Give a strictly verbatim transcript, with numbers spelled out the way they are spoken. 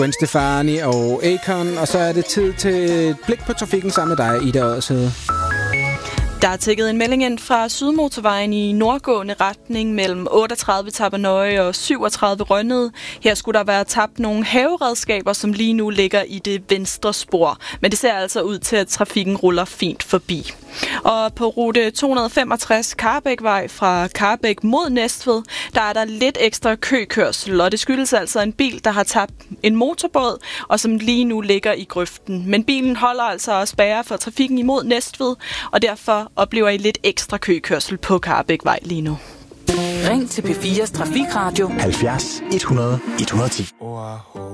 Gwen Stefani og Akon. Og så er det tid til et blik på trafikken sammen med dig, Ida Odshed. Der er tækket en melding ind fra Sydmotorvejen i nordgående retning mellem otteogtredive Tappernøje og syvogtredive Rønnede. Her skulle der være tabt nogle haveredskaber, som lige nu ligger i det venstre spor. Men det ser altså ud til, at trafikken ruller fint forbi. Og på rute to hundrede femogtres Karbækvej fra Karbæk mod Næstved, der er der lidt ekstra køkørsel. Og det skyldes altså en bil, der har tabt en motorbåd, og som lige nu ligger i grøften. Men bilen holder altså og spærrer for trafikken imod Næstved, og derfor oplever I lidt ekstra køkørsel på Karbækvej lige nu. Ring til P fires Trafikradio halvfjerds et hundrede et hundrede og ti.